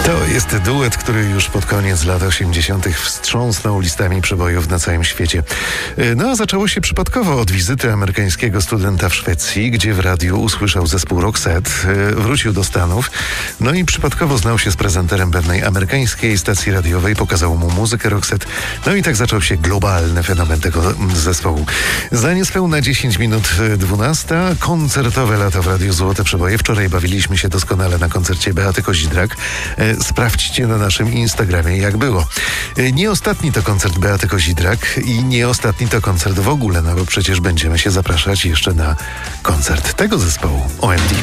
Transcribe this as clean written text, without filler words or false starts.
To jest duet, który już pod koniec lat 80. wstrząsnął listami przebojów na całym świecie. No a zaczęło się przypadkowo od wizyty amerykańskiego studenta w Szwecji, gdzie w radiu usłyszał zespół Roxette, wrócił do Stanów, no i przypadkowo znał się z prezenterem pewnej amerykańskiej stacji radiowej, pokazał mu muzykę Roxette, no i tak zaczął się globalny fenomen tego zespołu. Za niespełna 10 minut 12, koncertowe lato w Radiu Złote Przeboje. Wczoraj bawiliśmy się doskonale na koncercie Beaty Kozidrak. Sprawdźcie na naszym Instagramie, jak było. Nie ostatni to koncert Beaty Kozidrak i nie ostatni to koncert w ogóle, no bo przecież będziemy się zapraszać jeszcze na koncert tego zespołu OMD.